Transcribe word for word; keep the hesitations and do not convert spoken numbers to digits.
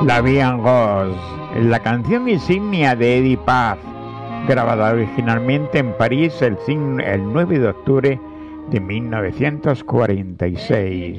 La Vie en Rose, la canción insignia de Edith Piaf, grabada originalmente en París el, el nueve de octubre de mil novecientos cuarenta y seis.